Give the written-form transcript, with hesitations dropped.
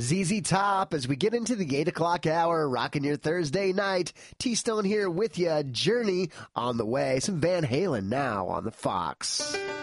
ZZ Top as we get into the 8 o'clock hour, rocking your Thursday night. T-Stone here with you. Journey on the way. Some Van Halen now on the Fox.